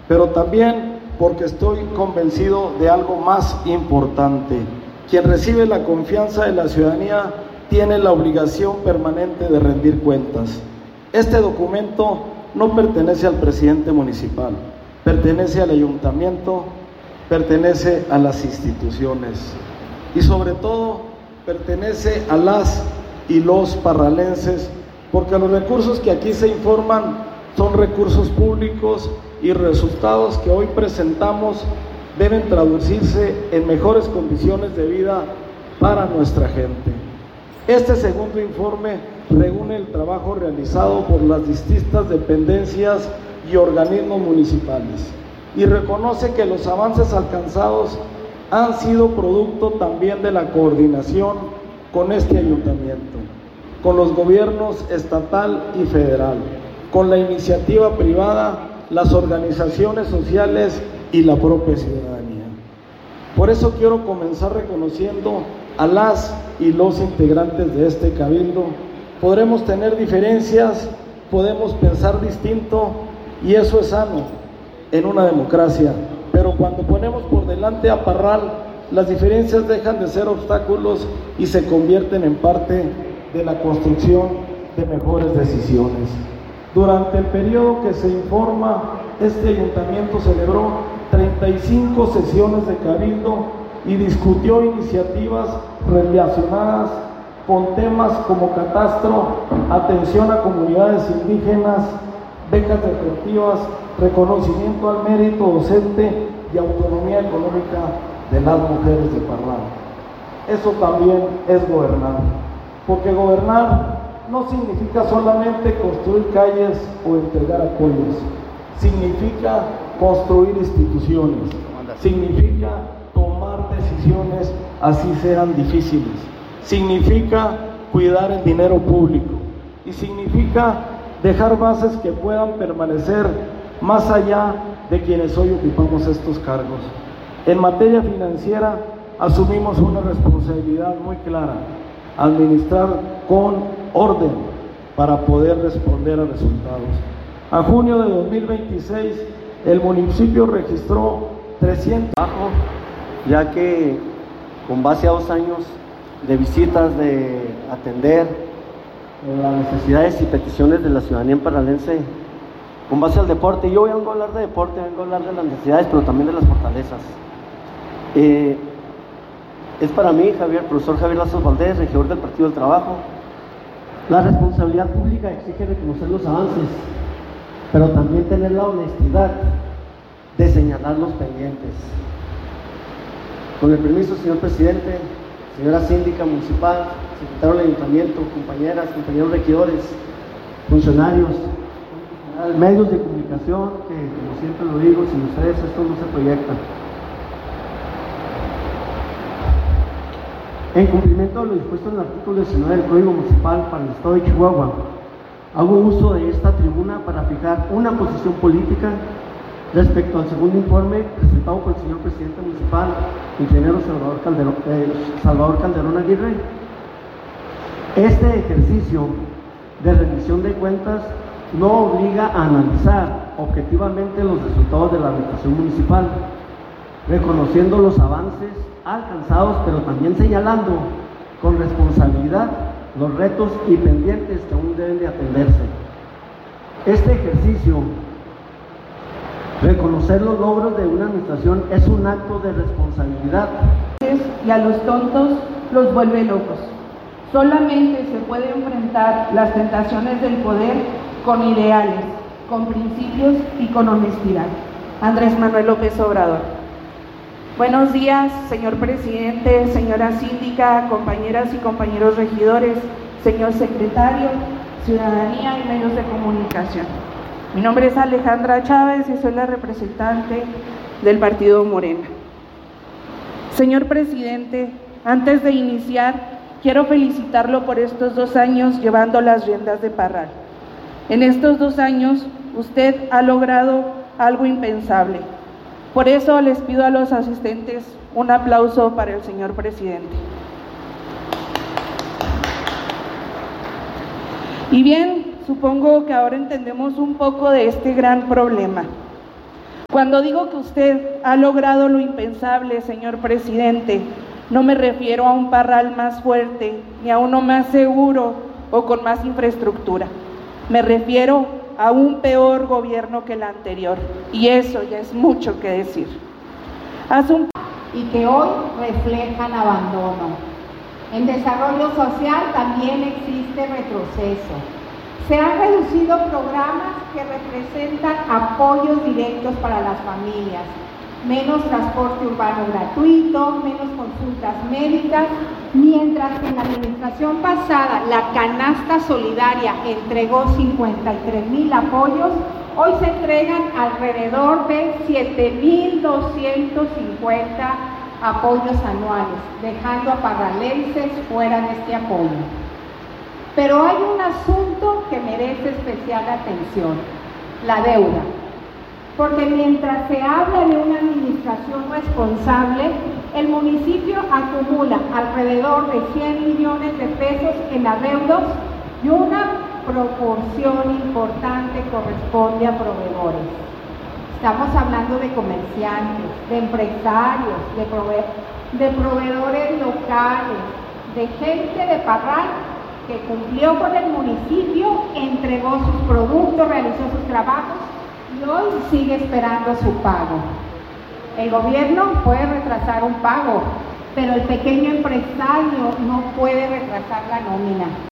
pero también porque estoy convencido de algo más importante. Quien recibe la confianza de la ciudadanía tiene la obligación permanente de rendir cuentas. Este documento no pertenece al presidente municipal, pertenece al ayuntamiento, pertenece a las instituciones y sobre todo pertenece a las y los parralenses, porque los recursos que aquí se informan son recursos públicos y resultados que hoy presentamos deben traducirse en mejores condiciones de vida para nuestra gente. Este segundo informe reúne el trabajo realizado por las distintas dependencias y organismos municipales y reconoce que los avances alcanzados han sido producto también de la coordinación con este ayuntamiento, con los gobiernos estatal y federal, con la iniciativa privada, las organizaciones sociales y la propia ciudadanía. Por eso quiero comenzar reconociendo a las y los integrantes de este cabildo. Podremos tener diferencias, podemos pensar distinto y eso es sano en una democracia, pero cuando ponemos por delante a Parral, las diferencias dejan de ser obstáculos y se convierten en parte de la construcción de mejores decisiones. Durante el periodo que se informa, este ayuntamiento celebró 35 sesiones de cabildo y discutió iniciativas relacionadas con temas como catastro, atención a comunidades indígenas, becas deportivas, reconocimiento al mérito docente y autonomía económica de las mujeres de Parral. Eso también es gobernar, porque gobernar no significa solamente construir calles o entregar apoyos, significa construir instituciones, significa tomar decisiones así sean difíciles, significa cuidar el dinero público y significa dejar bases que puedan permanecer más allá de quienes hoy ocupamos estos cargos. En materia financiera asumimos una responsabilidad muy clara: administrar con orden para poder responder a resultados. A junio de 2026, el municipio registró 300 ya que con base a 2 años de visitas, de atender las necesidades y peticiones de la ciudadanía parralense, con base al deporte, yo vengo a hablar de deporte, vengo a hablar de las necesidades, pero también de las fortalezas. Es para mí, profesor Javier Lazo Valdés, regidor del Partido del Trabajo. La responsabilidad pública exige reconocer los avances, pero también tener la honestidad de señalar los pendientes. Con el permiso, señor presidente, señora síndica municipal, secretario del ayuntamiento, compañeras, compañeros regidores, funcionarios, medios de comunicación, que como siempre lo digo, sin ustedes esto no se proyecta. En cumplimiento de lo dispuesto en el artículo 19 del Código Municipal para el Estado de Chihuahua, hago uso de esta tribuna para fijar una posición política respecto al segundo informe presentado por el señor presidente municipal, ingeniero Salvador Calderón Aguirre. Este ejercicio de rendición de cuentas no obliga a analizar objetivamente los resultados de la administración municipal, reconociendo los avances alcanzados, pero también señalando con responsabilidad los retos y pendientes que aún deben de atenderse. Este ejercicio, reconocer los logros de una administración, es un acto de responsabilidad. Y a los tontos los vuelve locos. Solamente se puede enfrentar las tentaciones del poder con ideales, con principios y con honestidad. Andrés Manuel López Obrador. Buenos días, señor presidente, señora síndica, compañeras y compañeros regidores, señor secretario, ciudadanía y medios de comunicación. Mi nombre es Alejandra Chávez y soy la representante del Partido Morena. Señor presidente, antes de iniciar, quiero felicitarlo por estos 2 años llevando las riendas de Parral. En estos 2 años, usted ha logrado algo impensable. Por eso les pido a los asistentes un aplauso para el señor presidente. Y bien, supongo que ahora entendemos un poco de este gran problema. Cuando digo que usted ha logrado lo impensable, señor presidente, no me refiero a un Parral más fuerte, ni a uno más seguro o con más infraestructura. Me refiero a un peor gobierno que el anterior, y eso ya es mucho que decir. Y que hoy reflejan abandono. En desarrollo social también existe retroceso. Se han reducido programas que representan apoyos directos para las familias, menos transporte urbano gratuito, menos consultas médicas, mientras que en la administración pasada la canasta solidaria entregó 53,000 apoyos, hoy se entregan alrededor de 7,250 apoyos anuales, dejando a parralenses fuera de este apoyo. Pero hay un asunto que merece especial atención: la deuda. Porque mientras se habla de una administración responsable, el municipio acumula alrededor de 100 millones de pesos en adeudos y una proporción importante corresponde a proveedores. Estamos hablando de comerciantes, de empresarios, de proveedores locales, de gente de Parral que cumplió con el municipio, entregó sus productos, realizó sus trabajos y hoy sigue esperando su pago. El gobierno puede retrasar un pago, pero el pequeño empresario no puede retrasar la nómina.